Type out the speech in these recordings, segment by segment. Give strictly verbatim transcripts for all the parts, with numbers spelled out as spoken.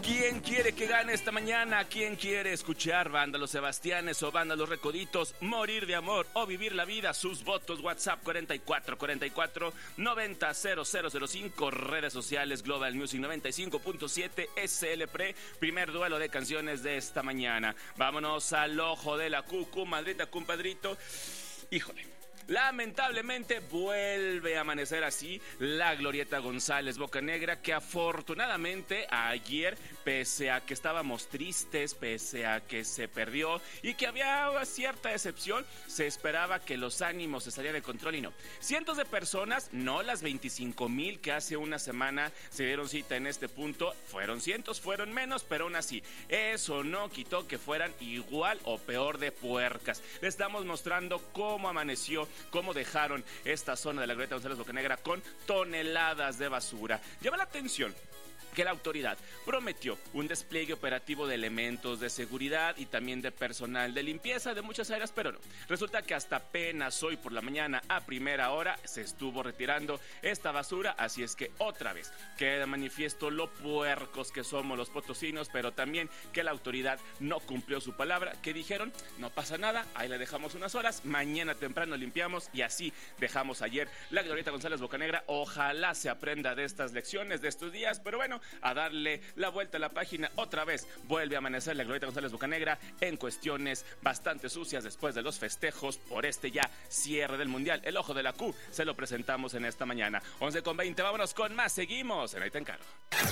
¿Quién quiere que gane esta mañana? ¿Quién quiere escuchar Banda Los Sebastianes o Banda Los Recoditos, Morir de Amor o Vivir la Vida? Sus votos, WhatsApp cuarenta y cuatro cuarenta y cuatro noventa cero cero cero cinco, redes sociales Global Music noventa y cinco punto siete, S L Pre, primer duelo de canciones de esta mañana. Vámonos al ojo de la Cucu, Madrita, compadrito. Híjole. Lamentablemente vuelve a amanecer así la Glorieta González Bocanegra, que afortunadamente ayer, pese a que estábamos tristes, pese a que se perdió y que había cierta decepción, se esperaba que los ánimos se salieran de control y no. Cientos de personas, no las veinticinco mil que hace una semana se dieron cita en este punto, fueron cientos, fueron menos, pero aún así, eso no quitó que fueran igual o peor de puercas. Le estamos mostrando cómo amaneció, cómo dejaron esta zona de la Glorieta González Bocanegra con toneladas de basura. Llama la atención que la autoridad prometió un despliegue operativo de elementos de seguridad y también de personal de limpieza de muchas áreas, pero no. Resulta que hasta apenas hoy por la mañana a primera hora se estuvo retirando esta basura, así es que otra vez queda de manifiesto lo puercos que somos los potosinos, pero también que la autoridad no cumplió su palabra, que dijeron, no pasa nada, ahí le dejamos unas horas, mañana temprano limpiamos y así dejamos ayer la Glorieta González Bocanegra. Ojalá se aprenda de estas lecciones de estos días, pero bueno, a darle la vuelta a la página. Otra vez vuelve a amanecer la Glorieta González Bocanegra en cuestiones bastante sucias después de los festejos por este ya cierre del Mundial. El ojo de la Q se lo presentamos en esta mañana. once con veinte, vámonos con más. Seguimos en Ahí te encargo.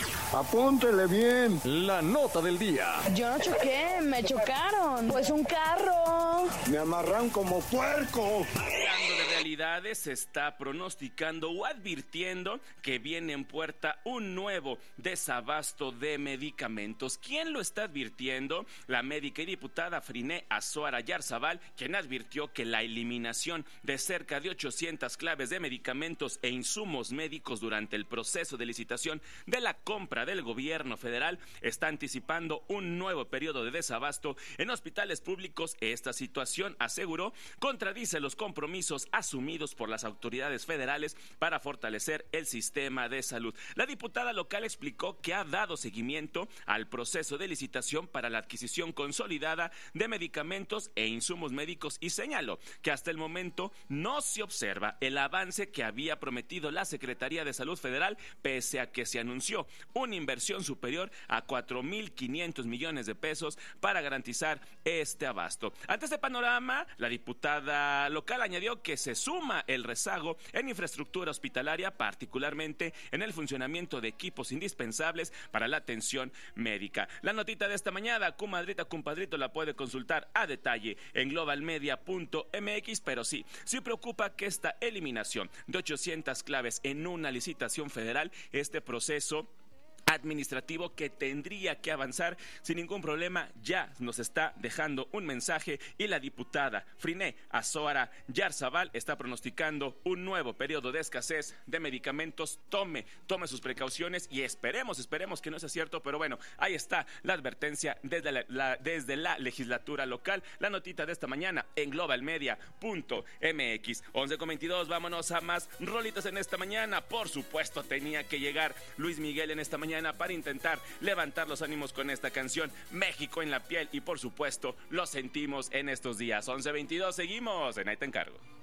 Apúntele bien. La nota del día. Yo no choqué, me chocaron. Pues un carro. Me amarran como puerco. Hablando de realidades, se está pronosticando o advirtiendo que viene en puerta un nuevo desabasto de medicamentos. ¿Quién lo está advirtiendo? La médica y diputada Friné Azuara Yarzabal, quien advirtió que la eliminación de cerca de ochocientas claves de medicamentos e insumos médicos durante el proceso de licitación de la compra del gobierno federal está anticipando un nuevo periodo de desabasto en hospitales públicos. Esta situación, aseguró, contradice los compromisos asumidos por las autoridades federales para fortalecer el sistema de salud. La diputada local explicó que ha dado seguimiento al proceso de licitación para la adquisición consolidada de medicamentos e insumos médicos y señaló que hasta el momento no se observa el avance que había prometido la Secretaría de Salud Federal, pese a que se anunció una inversión superior a cuatro mil quinientos millones de pesos para garantizar este abasto. Ante este panorama, la diputada local añadió que se suma el rezago en infraestructura hospitalaria, particularmente en el funcionamiento de equipos indispensables para la atención médica. La notita de esta mañana, comadrita, compadrito, la puede consultar a detalle en global media punto m x, pero sí, sí preocupa que esta eliminación de ochocientas claves en una licitación federal, este proceso administrativo que tendría que avanzar sin ningún problema, ya nos está dejando un mensaje, y la diputada Friné Azuara Yarzabal está pronosticando un nuevo periodo de escasez de medicamentos. Tome, tome sus precauciones y esperemos, esperemos que no sea cierto, pero bueno, ahí está la advertencia desde la, la, desde la legislatura local. La notita de esta mañana en global media punto m x. once con veintidós, vámonos a más rolitas en esta mañana. Por supuesto, tenía que llegar Luis Miguel en esta mañana para intentar levantar los ánimos con esta canción, México en la piel, y por supuesto lo sentimos en estos días. once veintidós, seguimos en Ahí te encargo.